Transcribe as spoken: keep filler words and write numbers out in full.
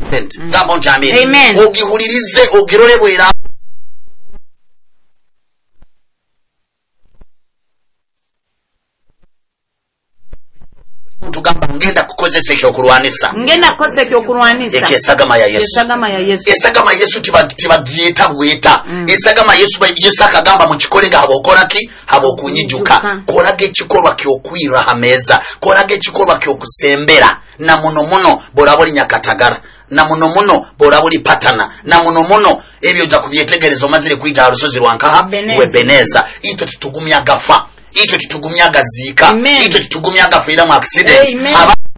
repent mm. Gamba nti amen. Amen. Ogihulirize ogirole bwera tugamba ngenda kukozesa ekyokulwanisa ngenda kukozesa ekyokulwanisa ekisagama ya Yesu esagama ya Yesu esagama Yesu tibagiyita bweta mm. esagama Yesu Yesu akagamba mu kikole nga habokola ki habokunyijuka kolage ekikolwa kyokwira hameza kolage ekikolwa kyokusembera na muno muno boraboli nyakatagara na muno muno boraboli patana na muno muno ebyo ja kubyetegerezo mazire kuita arusozi rwankaha we Beneza ito titugumya gafa ito titugumya gazika ito titugumya gafira mu accident.